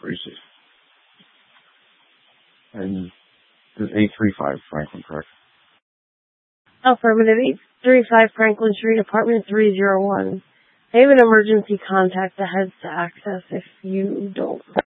Crazy. And this is 835 Franklin, correct? Affirmative. 835 Franklin Street, apartment 301. I have an emergency contact that has to access if you don't.